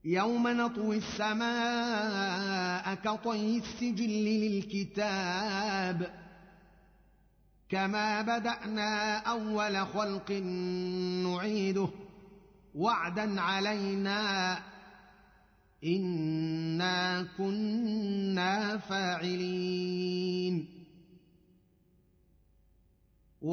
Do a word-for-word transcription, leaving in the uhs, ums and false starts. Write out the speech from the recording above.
يوم نطوي السماء كطي السجل للكتاب كما بدأنا أول خلق نعيده وعدا علينا إنا كنا فاعلين